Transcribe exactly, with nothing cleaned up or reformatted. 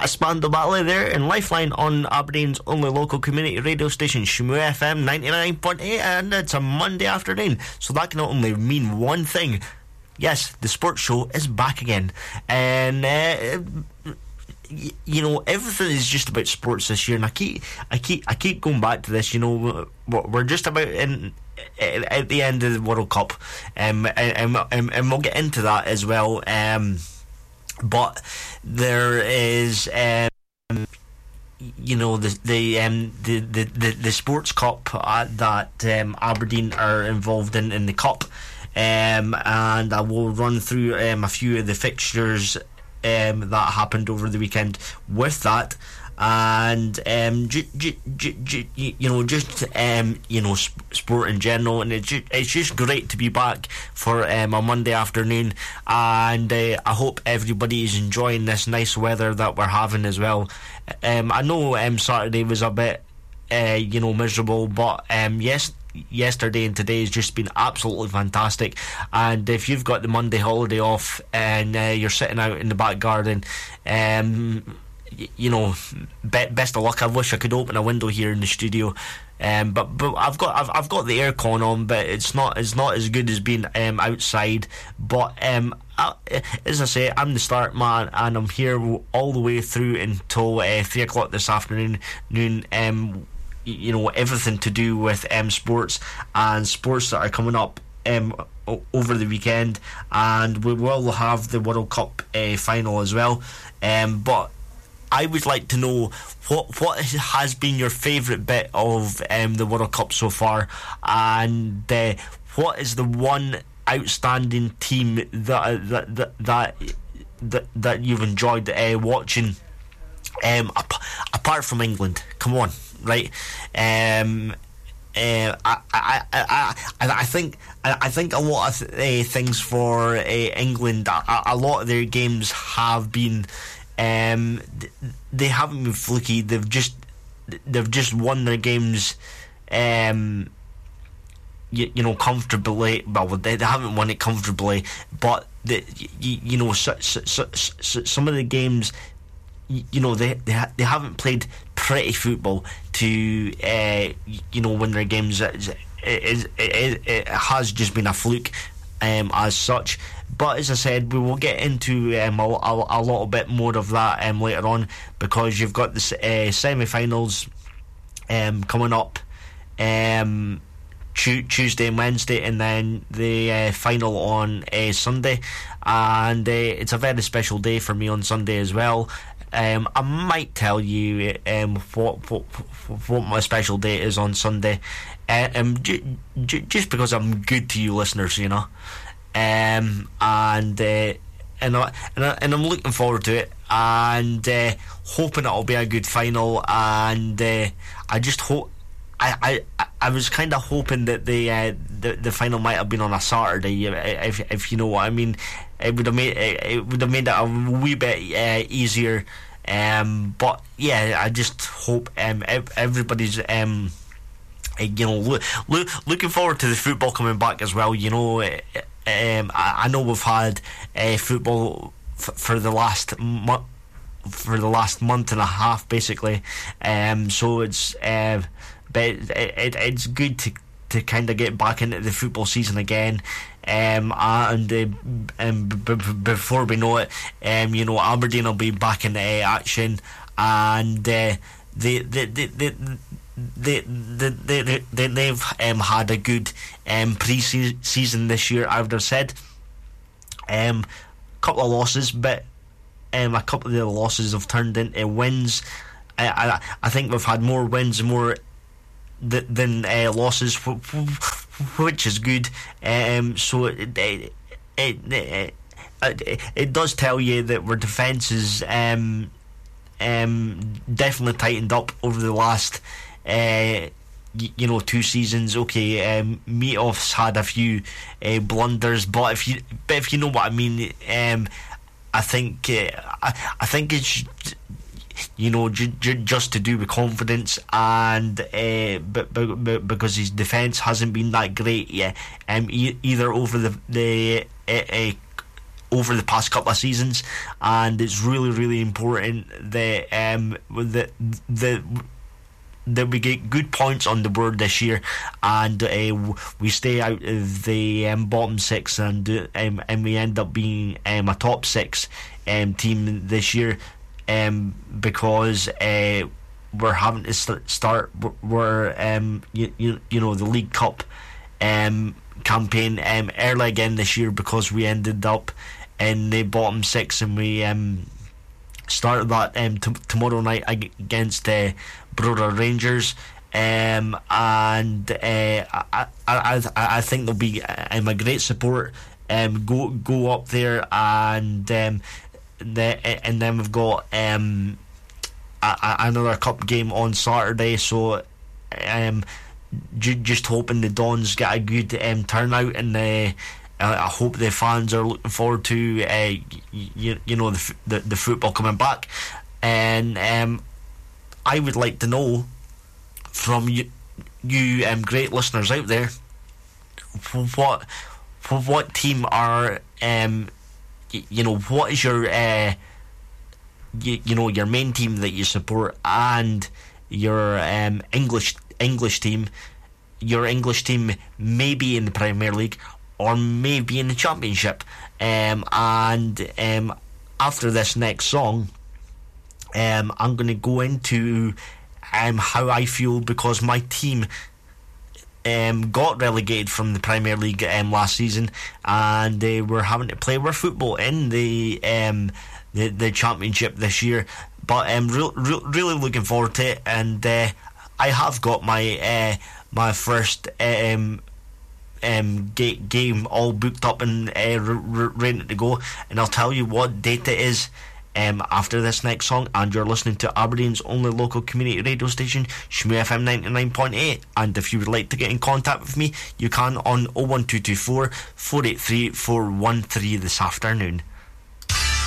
That is Spandau Ballet there in Lifeline on Aberdeen's only local community radio station, Shmoo F M ninety-nine point eight, and it's a Monday afternoon, so that can only mean one thing. Yes, the sports show is back again, and uh, y- you know, everything is just about sports this year, and I keep, I keep, I keep going back to this. You know, we're just about in at the end of the World Cup, um, and, and, and we'll get into that as well. Um, but there is, um, you know, the the um, the, the, the the Sports Cup uh, that um, Aberdeen are involved in in the cup, um, and I will run through um, a few of the fixtures um, that happened over the weekend with that. And um, j- j- j- j- you know, just um, you know, sp- sport in general, and it's just, it's just great to be back for um, a Monday afternoon, and uh, I hope everybody is enjoying this nice weather that we're having as well. Um, I know um, Saturday was a bit, uh, you know, miserable, but um, yes. Yesterday and today has just been absolutely fantastic, and if you've got the Monday holiday off and uh, you're sitting out in the back garden, um, y- you know, be- best of luck. I wish I could open a window here in the studio, um, but but I've got I've I've got the aircon on, but it's not it's not as good as being um, outside. But um, I, as I say, I'm the start man, and I'm here all the way through until uh, three o'clock this afternoon. Noon. Um, you know, everything to do with um, sports and sports that are coming up um, o- over the weekend, and we will have the World Cup uh, final as well. Um, but I would like to know what what has been your favourite bit of um, the World Cup so far, and uh, what is the one outstanding team that that that that, that, that you've enjoyed uh, watching, um, ap- apart from England? Come on. Right, um, uh, I, I, I, I, I think, I think a lot of uh, things for uh, England. A, a lot of their games have been, um, they haven't been fluky. They've just, they've just won their games, um, you, you know, comfortably. Well, they, they haven't won it comfortably, but the, you, you know, so, so, so, so, some of the games. You know, they they, ha- they haven't played pretty football to uh, you know, win their games. It, it, it, it has just been a fluke um, as such. But as I said, we will get into um, a, a, a little bit more of that um, later on, because you've got the uh, semi-finals um, coming up um, tu- Tuesday and Wednesday, and then the uh, final on uh, Sunday. And uh, it's a very special day for me on Sunday as well. Um, I might tell you um, what, what what my special day is on Sunday, uh, um, j- j- just because I'm good to you listeners, you know, um, and uh, and I, and, I, and I'm looking forward to it, and uh, hoping it'll be a good final, and uh, I just hope. I, I, I was kind of hoping that the, uh, the the final might have been on a Saturday, if if you know what I mean. It would have made it would have made it a wee bit uh, easier. Um, but yeah, I just hope um, everybody's um, you know lo- lo- looking forward to the football coming back as well. You know, um, I, I know we've had uh, football f- for the last month. For the last month and a half, basically, um, so it's uh, but it, it, it's good to to kind of get back into the football season again, um, and uh, um, b- b- before we know it, um, you know, Aberdeen will be back in uh, action, and uh, they they they. they They, they, they, they, they've um, had a good um, pre-season this year, I would have said. A um, couple of losses, but um, a couple of the losses have turned into wins. I, I, I think we've had more wins and more th- than uh, losses, which is good. Um, so it it, it, it, it, it does tell you that our defence is um, um, definitely tightened up over the last Uh, you know, two seasons. Okay, um, Meatoff's had a few uh, blunders, but if you, but if you know what I mean, um, I think uh, I, I think it's, you know, j- j- just to do with confidence, and uh, but, but, but because his defence hasn't been that great yet, um, e- either over the the uh, uh, over the past couple of seasons, and it's really, really important that um, the the that we get good points on the board this year, and uh, we stay out of the um, bottom six, and uh, um, and we end up being um, a top six um, team this year, um, because uh, we're having to st- start. We're um, you, you you know the League Cup um, campaign um, early again this year, because we ended up in the bottom six, and we um, started that um, t- tomorrow night against uh, Brora Rangers, um, and uh, I, I I I think there'll be um, a great support. Um, go go up there, and um, the, and then we've got um, a, a, another cup game on Saturday. So um, j- just hoping the Dons get a good um, turnout, and uh, I hope the fans are looking forward to uh, you, you know the, the the football coming back. And um, I would like to know from you, you um, great listeners out there, what what team are um, you, you know what is your uh, you, you know your main team that you support, and your um, English English team, your English team may be in the Premier League or maybe in the Championship. Um, and um, after this next song, um, I'm going to go into um, how I feel, because my team um, got relegated from the Premier League um, last season, and they were having to play their football in the um, the, the Championship this year. But I'm um, re- re- really looking forward to it, and uh, I have got my uh, my first um, um, ga- game all booked up and uh, r- r- ready to go, and I'll tell you what date it is um, after this next song. And you're listening to Aberdeen's only local community radio station, Shmoo F M ninety-nine point eight. And if you would like to get in contact with me, you can on oh one two two four, four eight three, four one three this afternoon.